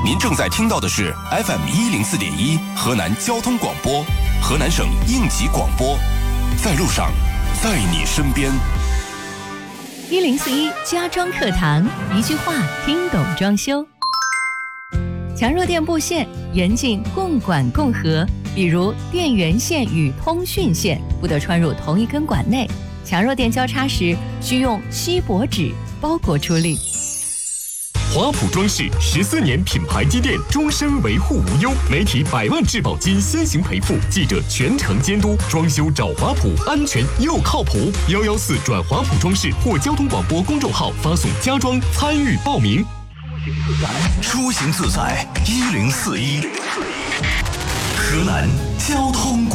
您正在听到的是 FM104.1河南交通广播，河南省应急广播，在路上，在你身边。 1041家装课堂，一句话听懂装修。强弱电布线严禁共管共合，比如电源线与通讯线不得穿入同一根管内。强弱电交叉时，需用锡箔纸包裹处理。 华普装饰14年品牌积淀，终身维护无忧，媒体100万质保金先行赔付，记者全程监督，装修找华普，安全又靠谱。114转华普装饰或交通广播公众号发送家装参与报名。 出行自在，1041，河南交通广播。